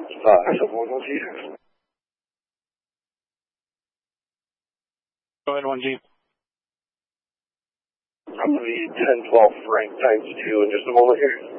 1G. Go ahead, 1G. I'm going to be 1012 Frank times 2 in just a moment here.